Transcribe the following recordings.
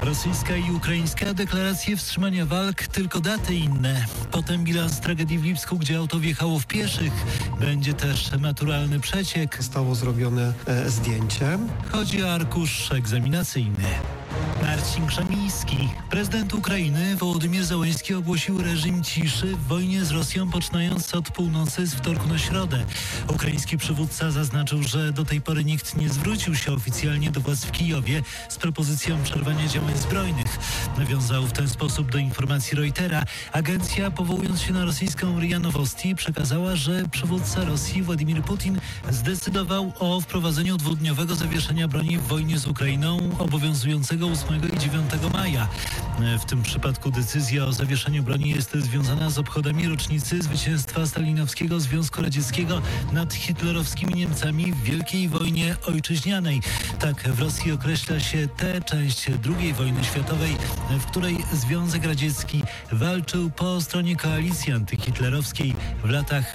Rosyjska i ukraińska deklaracje wstrzymania walk, tylko daty inne. Potem bilans tragedii w Lipsku, gdzie auto wjechało w pieszych. Będzie też naturalny przeciek. Zostało zrobione zdjęcie. Chodzi o arkusz egzaminacyjny. Marcin Krzemiński. Prezydent Ukrainy Wołodymyr Zełenski ogłosił reżim ciszy w wojnie z Rosją, poczynając od północy z wtorku na środę. Ukraiński przywódca zaznaczył, że do tej pory nikt nie zwrócił się oficjalnie do władz w Kijowie z propozycją przerwania działań zbrojnych. Nawiązał w ten sposób do informacji Reutera. Agencja, powołując się na rosyjską RIA Nowosti, przekazała, że przywódca Rosji Władimir Putin zdecydował o wprowadzeniu dwudniowego zawieszenia broni w wojnie z Ukrainą, obowiązującego 8 i 9 maja. W tym przypadku decyzja o zawieszeniu broni jest związana z obchodami rocznicy zwycięstwa stalinowskiego Związku Radzieckiego nad hitlerowskimi Niemcami w Wielkiej Wojnie Ojczyźnianej. Tak w Rosji określa się tę część II wojny światowej, w której Związek Radziecki walczył po stronie koalicji antyhitlerowskiej w latach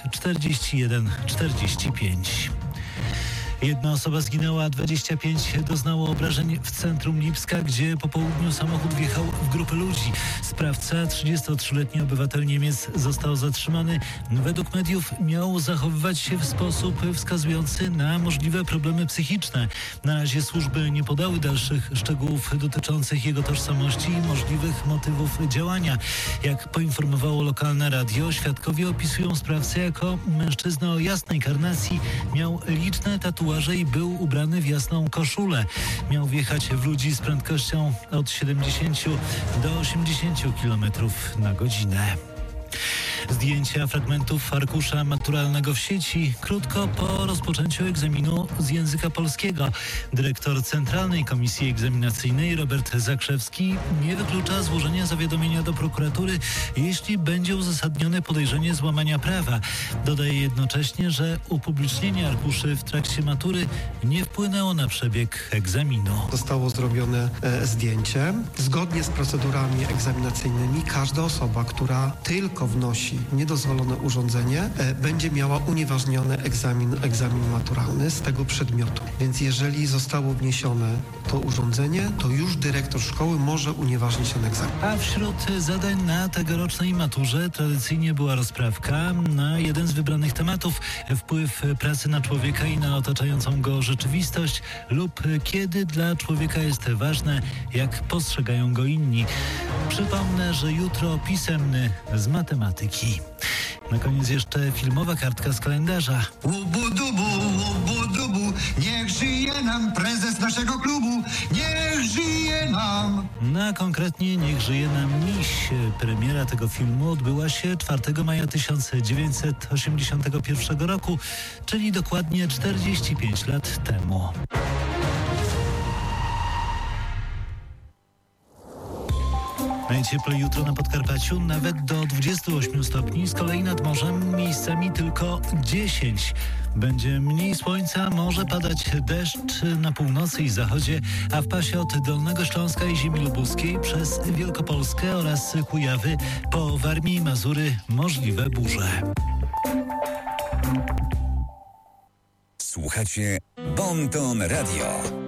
41-45. Jedna osoba zginęła, 25 doznało obrażeń w centrum Lipska, gdzie po południu samochód wjechał w grupę ludzi. Sprawca, 33-letni obywatel Niemiec, został zatrzymany. Według mediów miał zachowywać się w sposób wskazujący na możliwe problemy psychiczne. Na razie służby nie podały dalszych szczegółów dotyczących jego tożsamości i możliwych motywów działania. Jak poinformowało lokalne radio, świadkowie opisują sprawcę jako mężczyznę o jasnej karnacji, miał liczne tatuaże i był ubrany w jasną koszulę. Miał wjechać w ludzi z prędkością od 70 do 80 km na godzinę. Zdjęcia fragmentów arkusza maturalnego w sieci krótko po rozpoczęciu egzaminu z języka polskiego. Dyrektor Centralnej Komisji Egzaminacyjnej Robert Zakrzewski nie wyklucza złożenia zawiadomienia do prokuratury, jeśli będzie uzasadnione podejrzenie złamania prawa. Dodaje jednocześnie, że upublicznienie arkuszy w trakcie matury nie wpłynęło na przebieg egzaminu. Zostało zrobione zdjęcie. Zgodnie z procedurami egzaminacyjnymi każda osoba, która tylko wnosi niedozwolone urządzenie, będzie miała unieważniony egzamin maturalny z tego przedmiotu. Więc jeżeli zostało wniesione to urządzenie, to już dyrektor szkoły może unieważnić ten egzamin. A wśród zadań na tegorocznej maturze tradycyjnie była rozprawka na jeden z wybranych tematów: wpływ pracy na człowieka i na otaczającą go rzeczywistość, lub kiedy dla człowieka jest ważne, jak postrzegają go inni. Przypomnę, że jutro pisemny z matematyki. Na koniec jeszcze filmowa kartka z kalendarza. Ubudubu, ubudubu, niech żyje nam prezes naszego klubu, niech żyje nam. A konkretnie niech żyje nam miś. Premiera tego filmu odbyła się 4 maja 1981 roku, czyli dokładnie 45 lat temu. Najcieplej jutro na Podkarpaciu, nawet do 28 stopni, z kolei nad morzem miejscami tylko 10. Będzie mniej słońca, może padać deszcz na północy i zachodzie, a w pasie od Dolnego Śląska i ziemi lubuskiej przez Wielkopolskę oraz Kujawy po Warmię i Mazury możliwe burze. Słuchacie Bon Ton Radio.